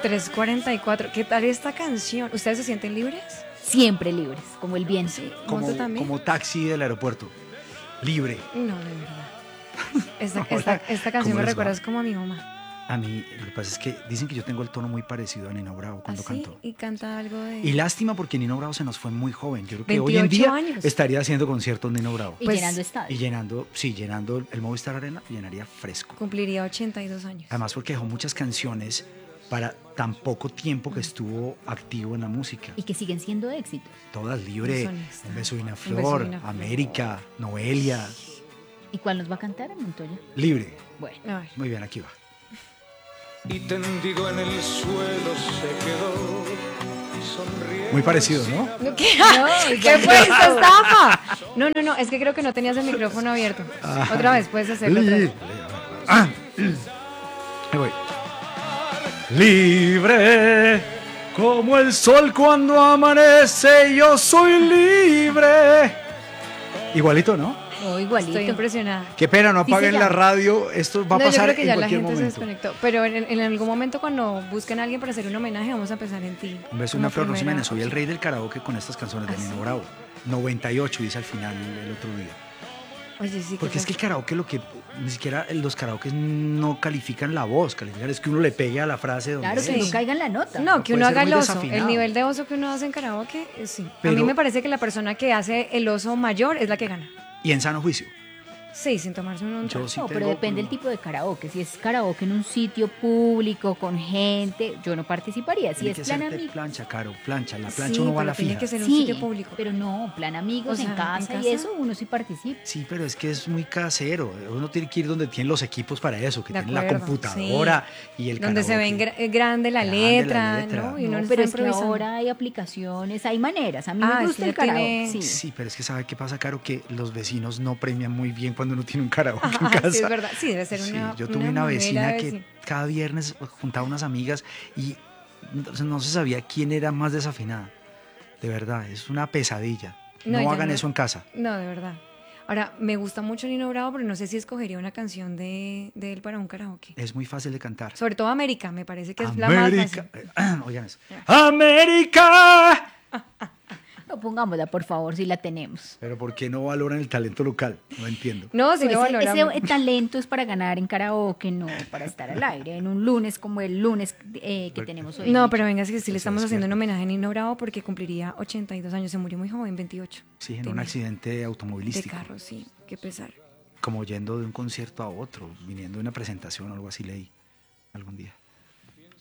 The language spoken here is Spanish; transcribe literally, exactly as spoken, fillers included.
tres cuarenta y cuatro. ¿Qué tal esta canción? ¿Ustedes se sienten libres? Siempre libres, como el viento. Sí, como, como taxi del aeropuerto. Libre. No, de verdad. Esta, esta, esta canción me recuerda como a mi mamá. A mí, lo que pasa es que dicen que yo tengo el tono muy parecido a Nino Bravo cuando ¿Ah, sí? canto. Y canta algo de... Y lástima porque Nino Bravo se nos fue muy joven. Yo creo que hoy en día años. estaría haciendo conciertos Nino Bravo. Y pues, llenando estadios. Y llenando, sí, llenando el Movistar Arena, llenaría fresco. Cumpliría ochenta y dos años. Además porque dejó muchas canciones para tan poco tiempo que estuvo activo en la música. Y que siguen siendo éxitos. Todas, Libre, Un beso y una flor, una América, Noelia. ¿Y cuál nos va a cantar, Montoya? Libre. Bueno. Ay. Muy bien, aquí va. Y tendido en el suelo se quedó sonriendo. Muy parecido, ¿no? ¿Qué, no, ¿Qué fue esta estafa? No, no, no, es que creo que no tenías el micrófono abierto. Ah, otra vez, puedes hacerlo otra vez. Ah, ahí voy. Libre, como el sol cuando amanece, yo soy libre. Igualito, ¿no? Oh, igualito. Estoy impresionada. Qué pena, no apaguen la radio. Esto va a no, pasar yo creo que en ya cualquier la gente momento. Se desconectó. Pero en, en algún momento cuando busquen a alguien para hacer un homenaje, vamos a pensar en ti. Un beso, una flor, no se me soy el rey del karaoke con estas canciones de Nino Bravo. noventa y ocho dice al final el otro día. Oye, sí. Porque es que el karaoke, lo que ni siquiera los karaokes no califican la voz, califican es que uno le pegue a la frase donde Claro, es. que no caiga en la nota. No, no que uno haga el oso. Desafinado. El nivel de oso que uno hace en karaoke, sí. Pero, a mí me parece que la persona que hace el oso mayor es la que gana. Y en sano juicio. Sí, sin tomarse un Yo sí No, tengo, pero depende del tipo de karaoke. Si es karaoke en un sitio público, con gente, yo no participaría. Si tiene es que plan ser de amigos. plancha, Caro, plancha. La plancha sí, uno va a pero la tiene fija. que ser un Sí, sitio público. Pero no, plan amigos O sea, en, casa ¿en y casa? eso uno sí participa. Sí, pero es que es muy casero. Uno tiene que ir donde tienen los equipos para eso, que De tienen la acuerdo, computadora sí. y el donde se ve en karaoke. gra- grande la Grande letra, la letra. ¿no? Y uno No, no pero está es que improvisando. ahora hay aplicaciones, hay maneras. A mí Ah, me es gusta que el ya tiene- karaoke. Sí. Sí, pero es que ¿sabe qué pasa, Caro? Que los vecinos no premian muy bien cuando uno tiene un karaoke en Ah, casa. sí, es verdad. Sí, debe ser Sí, una yo tuve una una manera vecina de que decir. cada viernes juntaba unas amigas y no, no se sabía quién era más desafinada. De verdad, es una pesadilla. No, No, ya hagan no. eso en casa. No, de verdad. Ahora, me gusta mucho Nino Bravo, pero no sé si escogería una canción de, de él para un karaoke. Es muy fácil de cantar. Sobre todo América, me parece que es la más América. fácil. Oigan eso. ¡América! No, pongámosla, por favor, si la tenemos. Pero ¿por qué no valoran el talento local? No entiendo. No, si Pues lo ese, valoramos. ese talento es para ganar en karaoke, no para estar al aire. En un lunes como el lunes eh, que tenemos hoy. No, pero venga, es que sí le Eso estamos es haciendo un cierto. homenaje a Nino Bravo porque cumpliría ochenta y dos años. Se murió muy joven, veintiocho. Sí, en un Tenía. accidente De automovilístico. carro, sí. Qué pesar. Como yendo de un concierto a otro, viniendo de una presentación o algo así leí algún día.